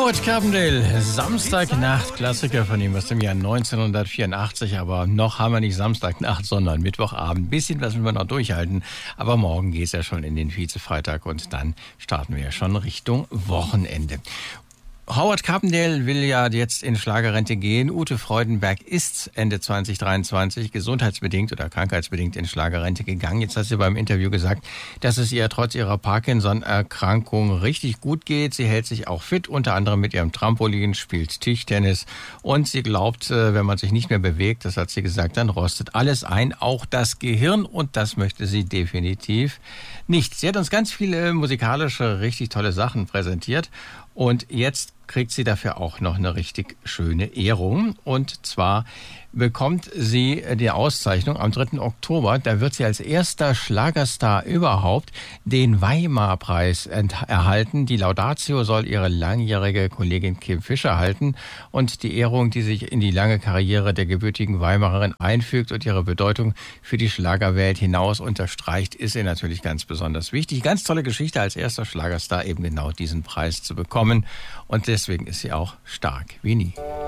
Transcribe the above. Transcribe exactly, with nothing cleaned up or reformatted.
Howard Carpendale, Samstagnacht, Klassiker von ihm aus dem Jahr neunzehnhundertvierundachtzig, aber noch haben wir nicht Samstagnacht, sondern Mittwochabend. Ein bisschen was müssen wir noch durchhalten, aber morgen geht es ja schon in den Vizefreitag und dann starten wir ja schon Richtung Wochenende. Howard Carpendale will ja jetzt in Schlagerrente gehen. Ute Freudenberg ist Ende zwanzig dreiundzwanzig gesundheitsbedingt oder krankheitsbedingt in Schlagerrente gegangen. Jetzt hat sie beim Interview gesagt, dass es ihr trotz ihrer Parkinson-Erkrankung richtig gut geht. Sie hält sich auch fit, unter anderem mit ihrem Trampolin, spielt Tischtennis und sie glaubt, wenn man sich nicht mehr bewegt, das hat sie gesagt, dann rostet alles ein, auch das Gehirn, und das möchte sie definitiv nicht. Sie hat uns ganz viele musikalische, richtig tolle Sachen präsentiert. Und jetzt kriegt sie dafür auch noch eine richtig schöne Ehrung. Und zwar bekommt sie die Auszeichnung am dritten Oktober. Da wird sie als erster Schlagerstar überhaupt den Weimar-Preis erhalten. Die Laudatio soll ihre langjährige Kollegin Kim Fischer halten. Und die Ehrung, die sich in die lange Karriere der gebürtigen Weimarerin einfügt und ihre Bedeutung für die Schlagerwelt hinaus unterstreicht, ist ihr natürlich ganz besonders wichtig. Ganz tolle Geschichte, als erster Schlagerstar eben genau diesen Preis zu bekommen. Und deswegen ist sie auch stark wie nie.